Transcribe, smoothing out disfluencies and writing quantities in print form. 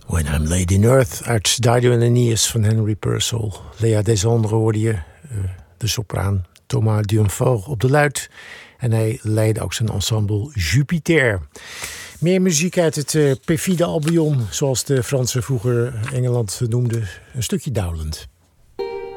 When I'm Laid in Earth uit Dido and Aeneas van Henry Purcell. Lea Desandre hoorde je, de sopraan Thomas Dionfort op de luid. En hij leidde ook zijn ensemble Jupiter. Meer muziek uit het perfide Albion, zoals de Fransen vroeger Engeland noemden. Een stukje Dowland.